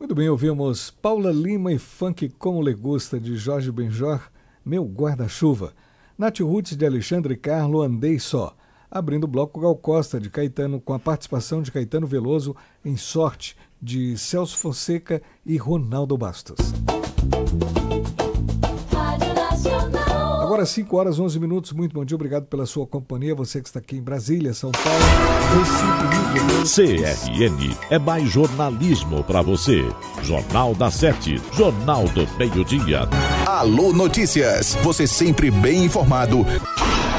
Muito bem, ouvimos Paula Lima e Funk Como Le Gusta, de Jorge Benjor, Meu Guarda-Chuva. Nath Roots, de Alexandre Carlo, Andei Só. Abrindo o bloco, Gal Costa, de Caetano, com a participação de Caetano Veloso em Sorte, de Celso Fonseca e Ronaldo Bastos. Agora 5 horas 11 minutos, muito bom dia, obrigado pela sua companhia, você que está aqui em Brasília, São Paulo, Recife, CRN é mais jornalismo para você. Jornal da 7, Jornal do Meio-Dia. Alô Notícias, você sempre bem informado.